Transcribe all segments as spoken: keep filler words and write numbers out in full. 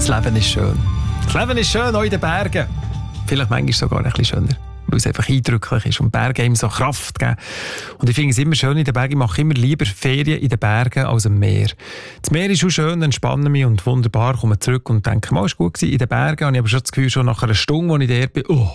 Das Leben ist schön. Das Leben ist schön, auch in den Bergen. Vielleicht manchmal sogar ein bisschen schöner, weil es einfach eindrücklich ist und Berge ihm so Kraft geben. Und ich finde es immer schön in den Bergen. Ich mache immer lieber Ferien in den Bergen als am Meer. Das Meer ist schon schön, entspanne mich und wunderbar, komme zurück und denke, mal, es war gut in den Bergen. Und ich habe schon das Gefühl, schon nach einer Stunde, als ich dort bin, oh,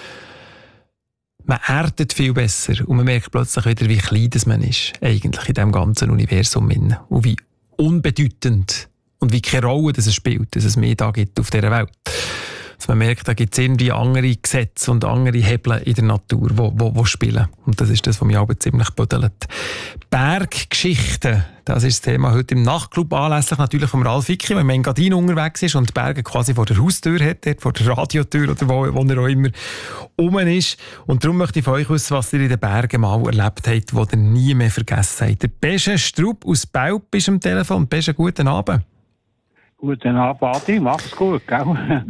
man erdet viel besser und man merkt plötzlich wieder, wie klein das man ist, eigentlich in diesem ganzen Universum. Und wie unbedeutend und wie keine Rolle das es spielt, dass es mehr da gibt auf dieser Welt. Dass man merkt, da gibt es irgendwie andere Gesetze und andere Hebel in der Natur, die wo, wo, wo spielen. Und das ist das, was mich auch ziemlich büdelt. Berggeschichten, das ist das Thema heute im Nachtclub, anlässlich natürlich vom Ralf Icki, wenn man in Engadin unterwegs ist und die Berge quasi vor der Haustür hat, dort vor der Radiotür oder wo, wo er auch immer rum ist. Und darum möchte ich von euch wissen, was ihr in den Bergen mal erlebt habt, was ihr nie mehr vergessen habt. Der Besche Strupp aus Belp ist am Telefon. Besche, guten Abend. Guten Abend, Adi. Mach's gut, gell?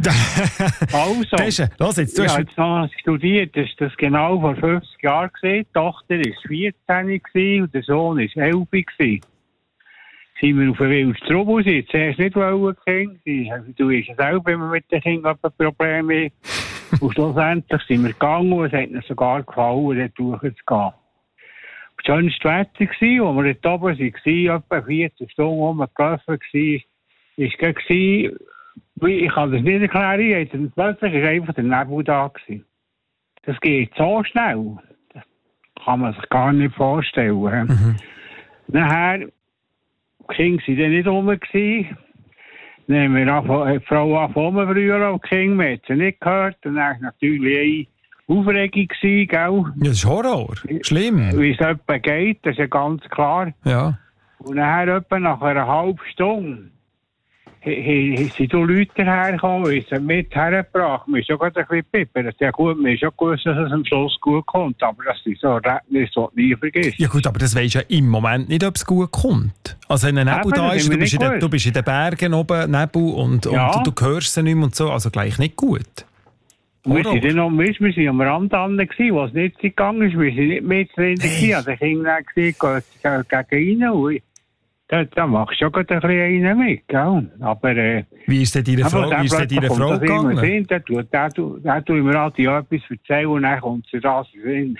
Also, Besche, los jetzt. Du ich hast... habe jetzt noch studiert, das ist das genau vor fünfzig Jahren gewesen. Die Tochter war vierzehn und der Sohn war elf. Sind wir auf den Wildstrub raus. Zuerst nicht wollen, Kind. Du weißt ja selber, wenn man mit den Kindern ein Problem hat. Und schlussendlich sind wir gegangen und es hat ihnen sogar gefallen, dort durchzugehen. Das schönste Wetter war, als wir dort oben waren, etwa vierzehn Stunden rumgelaufen waren, ist gegen, ich kann das nicht erklären, plötzlich war einfach der Nebel da gewesen. Das geht so schnell. Das kann man sich gar nicht vorstellen. Mhm. Nachher, die Kinder waren dann nicht rum. Dann haben wir die Frau angefangen früher und die Kinder, man hat sie nicht gehört. Und dann war natürlich eine Aufregung, gell? Ja, das ist Horror. Schlimm. Wie es etwa geht, das ist ja ganz klar. Ja. Und nachher etwa nach einer halben Stunde sind so Leute hergekommen, die sind mit hergebracht. Wir sind schon gerade ein bisschen pippen. Ja gut, wir haben schon gewusst, dass es am Schluss gut kommt. Aber das ist so ein Erlebnis, das du nie vergisst. Ja gut, aber das weisst ja im Moment nicht, ob es gut kommt. Also wenn ein Nebel da ist, du bist, in den, du bist in den Bergen oben, Nebel, und, ja. und du, du hörst sie nicht mehr und so. Also gleich nicht gut. Wir sind, dann noch, wir sind am Rand an, wo es nicht gegangen ist. Wir sind nicht mit drin. Hey. Also ich habe gesehen, gegen rein. Da, da machst du schon ein bisschen einen mit, gell? Aber, äh, wie ist denn deine Frau, wie ist denn deine Frau gegangen? Sind, da tut da, da, da mir all die etwas erzählen und dann kommt sie das hin.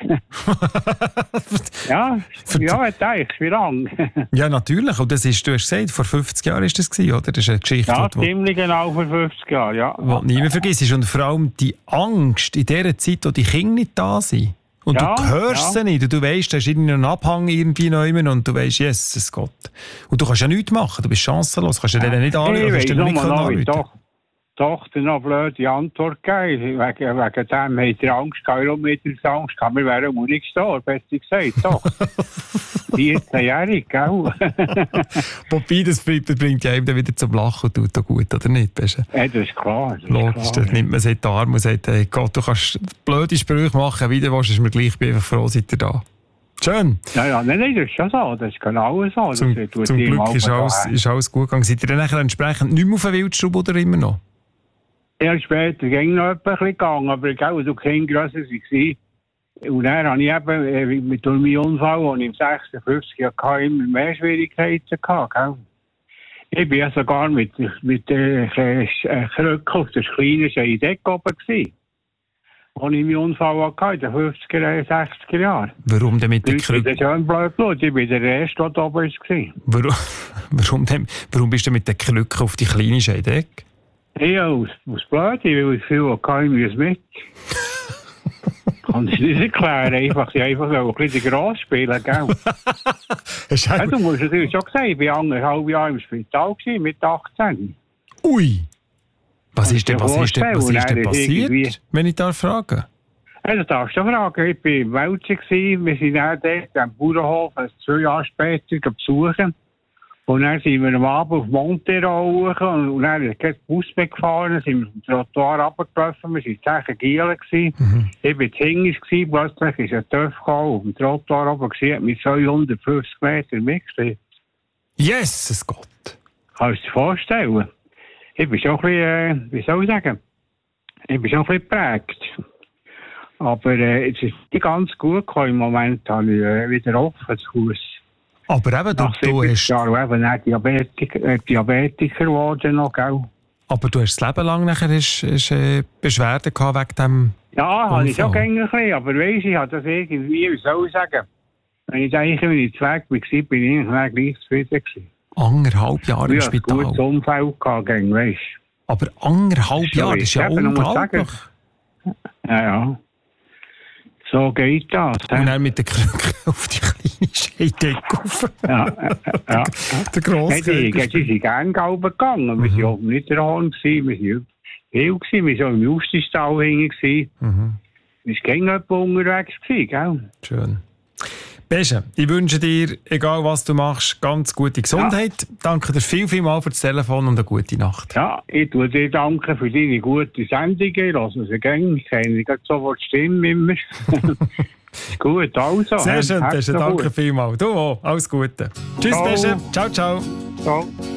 ja, ja, das wie lange? Ja, natürlich. Und das ist, du hast gesagt, vor fünfzig Jahren war das gewesen, oder? Das ist eine Geschichte, ja, die, ziemlich genau vor fünfzig Jahren, ja. Was du nie mehr vergisst. Und vor allem die Angst in der Zeit, wo die Kinder nicht da sind. Und ja, du hörst ja. sie nicht. Und du weißt, da ist irgendein Abhang irgendwie neu und du weißt, Jesus Gott. Und du kannst ja nichts machen. Du bist chancenlos. Du kannst ja denen nicht anrufen. Du kannst denen nicht anrufen. Doch, doch, dann noch blöde Antwort gegeben. Wegen, wegen dem hat er Angst gehabt. Warum hat er Angst gehabt? Wir wären auch nicht gestorben, besser gesagt. Doch. vierzehnjährig, gell? Wobei, das bringt ja eben wieder zum Lachen und tut auch gut, oder nicht? Ja, das ist klar. Das Logisch, ist klar, das nimmt man sich in die Arme und sagt, hey Gott, du kannst blöde Sprüche machen, wie du willst, ist mir gleich, ich bin einfach froh, seid ihr da. Schön. Ja, ja, nein, nein, das ist schon so. Das ist genau so. Zum, das zum Glück ist alles, ist alles gut gegangen. Seid ihr dann nachher entsprechend nicht mehr auf den Wildstrub oder immer noch? Ja, später ging noch ein bisschen gegangen, aber gell, du kein grösser war. Und dann habe ich eben äh, mit meinem Unfall, als ich im sechsundfünfzig hatte, immer mehr Schwierigkeiten gehabt. Gell? Ich war ja sogar mit, mit der äh, Krücke auf der kleinen Scheidecke oben gewesen, als ich meinen Unfall hatte, in den fünfziger, sechziger Jahren. Warum denn mit der Krücke? Das ist schön blöd Blut. Ich war der Erste, der oben war. Warum, warum, denn, warum bist du mit der Krücke auf die kleine Scheidecke? Ja, aus, aus blöd. Ich will viel hatte, ich muss mit. Kann ich nicht erklären. Einfach, ich einfach ein bisschen gross spielen, gell? Ja, du musst natürlich schon sagen, ich war anderthalb Jahre im Spital gewesen, mit achtzehn. Ui! Was ist denn, was ist denn, was ist denn passiert, wenn ich darf fragen? Ja, das darfst du fragen. Ich war im Welschen, wir sind dann dort am Bauernhof, zwei Jahre später besuchen. Und dann sind wir am Abend auf Montero hoch und dann ist kein Bus mehr gefahren, sind wir vom Trottoir runtergelaufen, wir waren zehn Gielen. Mhm. Ich war hinten, plötzlich ist ein Töff gekommen, auf dem Trottoir oben hat mit zweihundertfünfzig Meter mitgeschleppt. Jesus Gott! Kannst du dir vorstellen? Ich bin schon ein bisschen, äh, wie soll ich sagen, ich bin schon ein bisschen geprägt. Aber äh, es ist nicht ganz gut gekommen. Im Moment habe ich äh, wieder offen das Haus. Aber eben, du, du hast... Ja, eben auch Diabetiker, äh, Diabetiker geworden noch, gell? Aber du hast das Leben lang nachher ist, ist, äh, Beschwerden gehabt wegen dem Ja, habe ich auch Unfall. gerne ein bisschen, aber weiss, ich habe das irgendwie, wie soll ich sagen, wenn ich denke, wenn ich zu weg war, bin ich eigentlich gleich zufrieden gewesen. anderthalb Jahre im Ich hatte ein Spital. gutes Umfeld gehabt, gell, weisst Aber anderthalb So Jahre, das ist ja ist eben, muss man unglaublich. sagen. Ja, ja. So geht das. Und hä? dann mit der Krücke auf die kleine Scheidecke rauf. Ja, ja, ja. Der grosse Hey, die, die, die sind gerne gelb gegangen. Wir waren ja nicht der Horn, wir waren viel gewesen. Wir waren auch im Justistal hinten. Mhm. Wir waren gerne unterwegs gewesen, gell? Schön. Beste, ich wünsche dir, egal was du machst, ganz gute Gesundheit. Danke dir viel, viel mal für das Telefon und eine gute Nacht. Ja, ich tue dir danken für deine gute Sendungen. Ich lasse sie gerne. Ich kenne nicht sofort die Stimme immer. Ist gut, also. Sehr hä? schön, Beste, Herzlichen danke Dank. vielmals. Du auch, alles Gute. Tschüss, Ciao. Beste. Ciao, ciao. Ciao.